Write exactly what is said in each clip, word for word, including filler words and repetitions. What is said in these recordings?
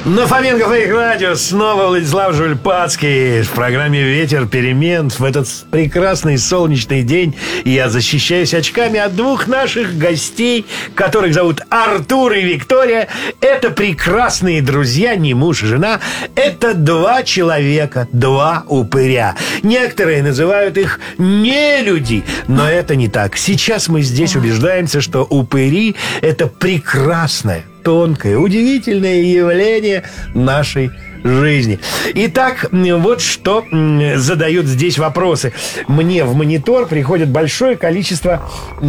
На Фоменко Фейк Радио снова Владислав Жульпацкий в программе «Ветер перемен». В этот прекрасный солнечный день я защищаюсь очками от двух наших гостей, которых зовут Артур и Виктория. Это прекрасные друзья, не муж и жена. Это два человека, два упыря. Некоторые называют их нелюди, но это не так. Сейчас мы здесь убеждаемся, что упыри – это прекрасное, тонкое, удивительное явление нашей жизни. Итак, вот что задают здесь вопросы. Мне в монитор приходит большое количество...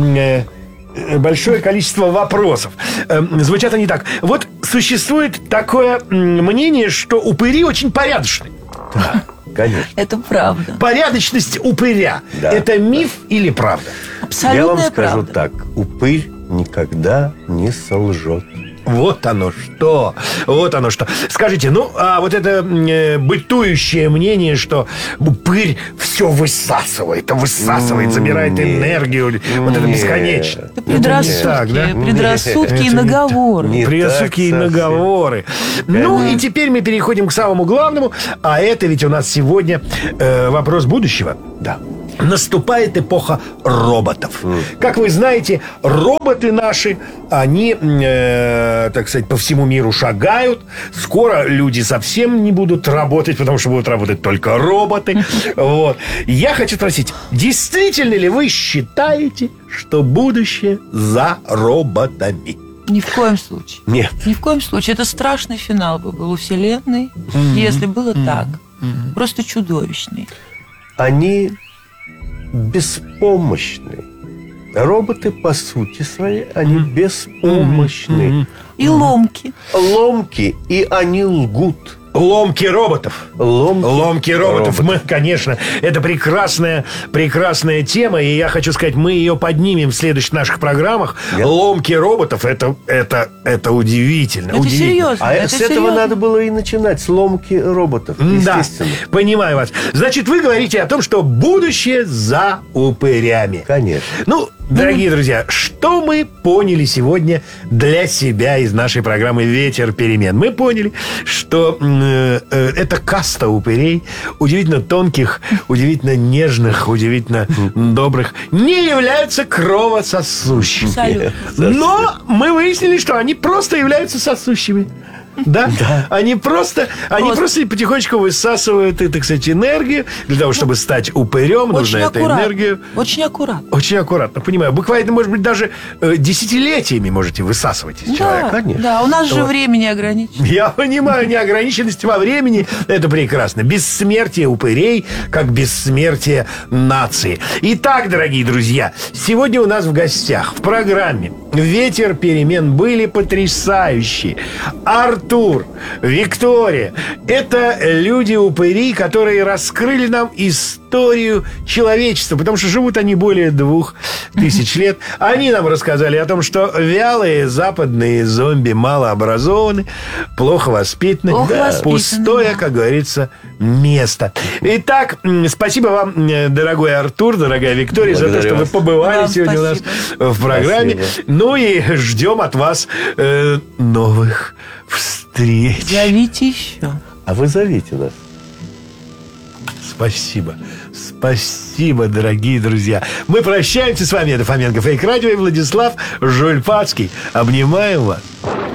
Большое количество вопросов. Звучат они так. Вот существует такое мнение, что упыри очень порядочны. Да, конечно. Это правда. Порядочность упыря. Да, это миф, да, или правда? Абсолютная Я вам скажу правда. так. Упырь никогда не солжет. Вот оно что. Вот оно что. Скажите, ну, а вот это э, бытующее мнение, что упырь все высасывает, высасывает, забирает энергию, вот это бесконечно. Это предрассудки, так, да? предрассудки и наговоры. Не Предрассудки и наговоры. Ну, и теперь мы переходим к самому главному. А это ведь у нас сегодня э, вопрос будущего. Да. Наступает эпоха роботов. Mm. Как вы знаете, роботы наши, они, э, так сказать, по всему миру шагают. Скоро люди совсем не будут работать, потому что будут работать только роботы. Вот. Я хочу спросить, действительно ли вы считаете, что будущее за роботами? Ни в коем случае. Нет. Ни в коем случае. Это страшный финал бы был у Вселенной, mm-hmm. если было mm-hmm. так. Mm-hmm. Просто чудовищный. Они беспомощны. Роботы, по сути своей, они mm-hmm. беспомощны. Mm-hmm. И ломки. Ломки, и они лгут. Ломки роботов. Ломки, Ломки роботов. роботов. Мы, конечно, это прекрасная, прекрасная тема, и я хочу сказать, мы ее поднимем в следующих наших программах. Нет. Ломки роботов, это, это, это удивительно. Это удивительно. серьезно. А это с серьезно. этого надо было и начинать, с ломки роботов, Да, естественно. понимаю вас. Значит, вы говорите о том, что будущее за упырями. Конечно. Ну, дорогие друзья, что мы поняли сегодня для себя из нашей программы «Ветер перемен»? Мы поняли, что э, э, это каста упырей, удивительно тонких, удивительно нежных, удивительно добрых, не являются кровососущими. Абсолютно. Но мы выяснили, что они просто являются сосущими. Да? Да. Они просто, они Вот. просто потихонечку высасывают, и, так сказать, энергию. Для того, чтобы стать упырем, нужно Очень эту аккуратно. энергию. Очень аккуратно. Очень аккуратно, понимаю. Буквально, может быть, даже э, десятилетиями можете высасывать из Да, человека. конечно. да, у нас же Вот. время не ограничено. Я понимаю, неограниченность во времени – это прекрасно. Бессмертие упырей, как бессмертие нации. Итак, дорогие друзья, сегодня у нас в гостях в программе «Ветер перемен» были потрясающие Артур, Виктория. Это люди-упыри, которые раскрыли нам историю человечества, потому что живут они более двух тысяч лет. Они нам рассказали о том, что вялые западные зомби малообразованы, плохо воспитаны, Плохо да, воспитаны, пустое, да. как говорится, место. Итак, м, спасибо вам, м, дорогой Артур, дорогая Виктория, за то, Благодарю что вы вас. побывали Вам сегодня спасибо. у нас в программе. Спасибо. Ну и ждем от вас э, новых встреч. Зовите еще. А вы зовите нас. Спасибо. Спасибо, дорогие друзья. Мы прощаемся с вами. Это Фоменко Фейк Радио и Владислав Жульпацкий. Обнимаем вас.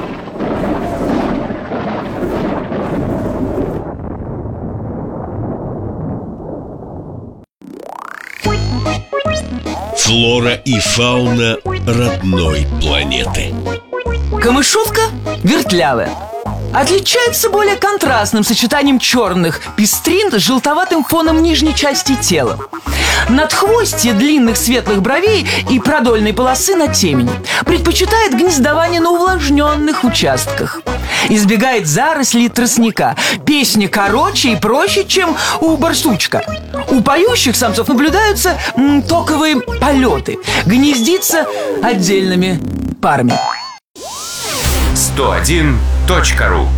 Флора и фауна родной планеты. Камышовка вертлявая. Отличается более контрастным сочетанием черных пестрин с желтоватым фоном нижней части тела. Надхвостье длинных светлых бровей и продольной полосы на темени. Предпочитает гнездование на увлажненных участках. Избегает зарослей тростника. Песня короче и проще, чем у барсучка. У поющих самцов наблюдаются м, токовые полеты. Гнездится отдельными парами. сто один точка ру.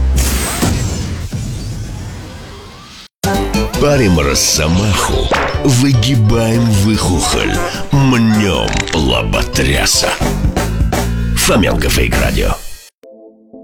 Парим росомаху, выгибаем выхухоль, мнем лоботряса. Фоменко Фейк Радио.